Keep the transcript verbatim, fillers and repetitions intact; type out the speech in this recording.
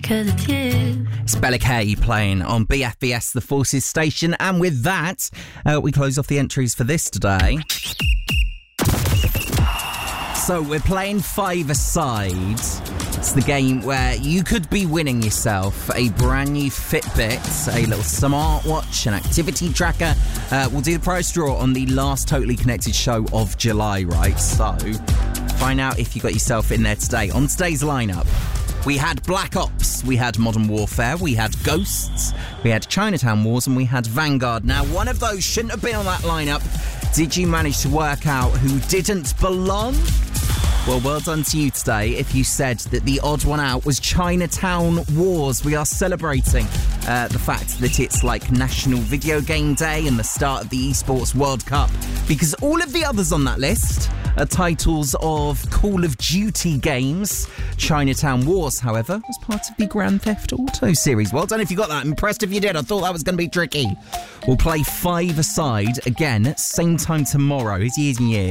'cause it's you. It's Bella K playing on B F B S, the Forces station. And with that, uh, we close off the entries for this today. So we're playing five-a-side. It's the game where you could be winning yourself a brand new Fitbit, a little smartwatch, an activity tracker. Uh, we'll do the prize draw on the last Totally Connected show of July, right? So find out if you got yourself in there today. On today's lineup, we had Black Ops, we had Modern Warfare, we had Ghosts, we had Chinatown Wars, and we had Vanguard. Now, one of those shouldn't have been on that lineup. Did you manage to work out who didn't belong? Well, well done to you today if you said that the odd one out was Chinatown Wars. We are celebrating uh, the fact that it's like National Video Game Day and the start of the Esports World Cup, because all of the others on that list are titles of Call of Duty games. Chinatown Wars, however, was part of the Grand Theft Auto series. Well done if you got that. Impressed if you did. I thought that was going to be tricky. We'll play five-a-side again, same time tomorrow. It's years and years.